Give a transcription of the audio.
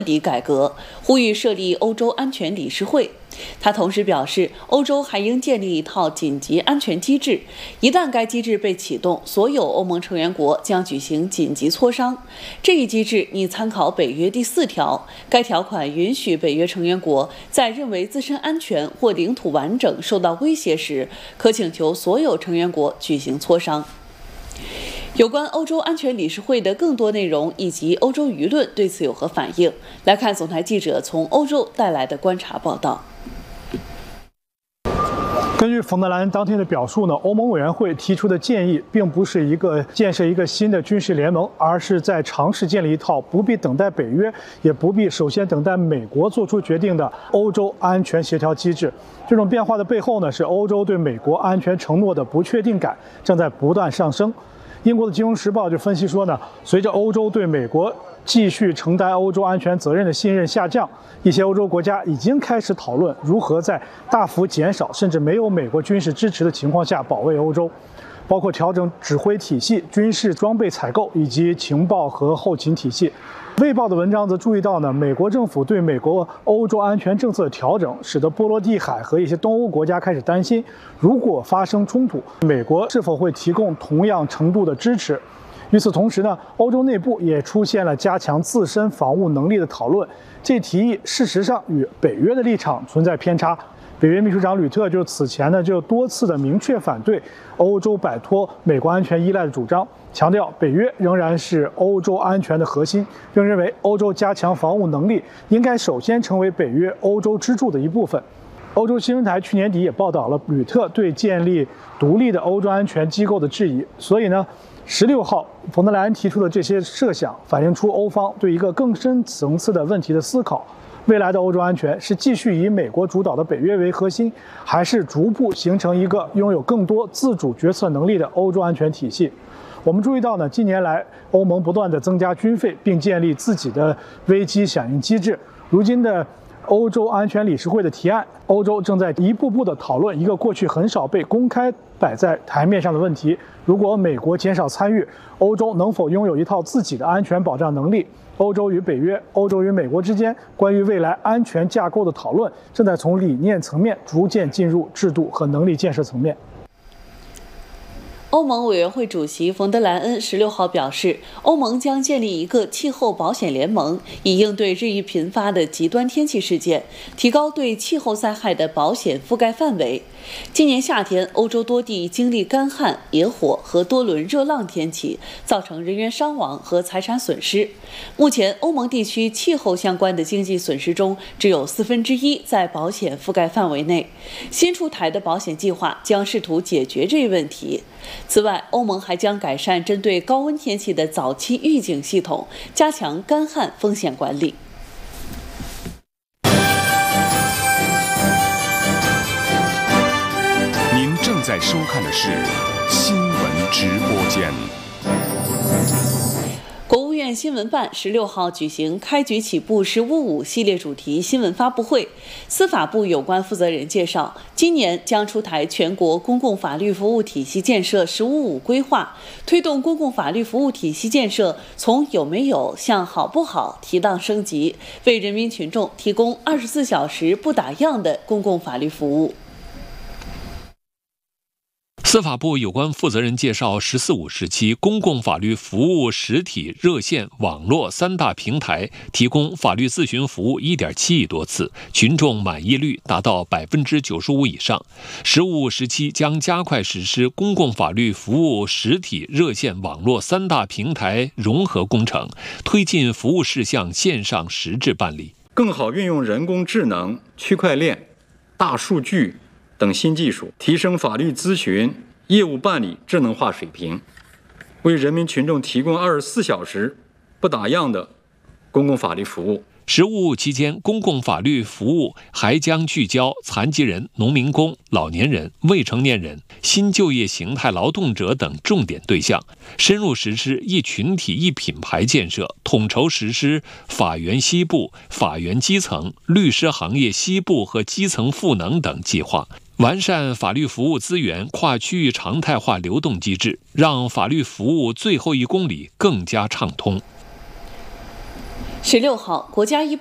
底改革，呼吁设立欧洲安全理事会。他同时表示，欧洲还应建立一套紧急安全机制，一旦该机制被启动，所有欧盟成员国将举行紧急磋商。这一机制拟参考北约第4条，该条款允许北约成员国在认为自身安全或领土完整受到威胁时，可请求所有成员国举行磋商。有关欧洲安全理事会的更多内容以及欧洲舆论对此有何反应？来看总台记者从欧洲带来的观察报道。 根据冯德莱恩当天的表述呢，欧盟委员会提出的建议并不是建设一个新的军事联盟，而是在尝试建立一套不必等待北约，也不必首先等待美国做出决定的欧洲安全协调机制。这种变化的背后呢，是欧洲对美国安全承诺的不确定感正在不断上升。英国的《金融时报》就分析说呢，随着欧洲对美国继续承担欧洲安全责任的信任下降，一些欧洲国家已经开始讨论如何在大幅减少甚至没有美国军事支持的情况下保卫欧洲，包括调整指挥体系、军事装备采购以及情报和后勤体系。卫报的文章则注意到呢，美国政府对美国欧洲安全政策的调整，使得波罗的海和一些东欧国家开始担心，如果发生冲突，美国是否会提供同样程度的支持。与此同时呢，欧洲内部也出现了加强自身防务能力的讨论，这提议事实上与北约的立场存在偏差。北约秘书长吕特就此前呢就多次的明确反对欧洲摆脱美国安全依赖的主张，强调北约仍然是欧洲安全的核心，并认为欧洲加强防务能力应该首先成为北约欧洲支柱的一部分。欧洲新闻台去年底也报道了吕特对建立独立的欧洲安全机构的质疑，所以呢16号冯德莱恩提出的这些设想反映出欧方对一个更深层次的问题的思考。未来的欧洲安全是继续以美国主导的北约为核心，还是逐步形成一个拥有更多自主决策能力的欧洲安全体系？我们注意到呢，近年来欧盟不断地增加军费，并建立自己的危机响应机制。如今的欧洲安全理事会的提案，欧洲正在一步步地讨论一个过去很少被公开摆在台面上的问题：如果美国减少参与，欧洲能否拥有一套自己的安全保障能力？欧洲与北约、欧洲与美国之间关于未来安全架构的讨论，正在从理念层面逐渐进入制度和能力建设层面。 欧盟委员会主席冯德莱恩16号表示，欧盟将建立一个气候保险联盟，以应对日益频发的极端天气事件，提高对气候灾害的保险覆盖范围。今年夏天，欧洲多地经历干旱、野火和多轮热浪天气，造成人员伤亡和财产损失。目前，欧盟地区气候相关的经济损失中，只有1/4在保险覆盖范围内。新出台的保险计划将试图解决这一问题。此外，欧盟还将改善针对高温天气的早期预警系统，加强干旱风险管理。 您正在收看的是新闻直播间。 国务院新闻办16号举行开局起步十五五系列主题新闻发布会，司法部有关负责人介绍，今年将出台全国公共法律服务体系建设十五五规划，推动公共法律服务体系建设从有没有向好不好提档升级，为人民群众提供24小时不打烊的公共法律服务。 司法部有关负责人介绍，“14·5”时期公共法律服务实体、热线、网络3大平台提供法律咨询服务1.7亿多次，群众满意率达到95%以上。“15·5”时期将加快实施公共法律服务实体、热线、网络3大平台融合工程，推进服务事项线上实质办理， 更好运用人工智能、区块链、大数据等新技术，提升法律咨询业务办理智能化水平，为人民群众提供24小时不打烊的公共法律服务。 15期间，公共法律服务还将聚焦残疾人、农民工、老年人、未成年人、新就业形态劳动者等重点对象，深入实施一群体一品牌建设，统筹实施法源西部、法源基层、律师行业西部和基层赋能等计划，完善法律服务资源跨区域常态化流动机制，让法律服务最后1公里更加畅通。 16号，国家医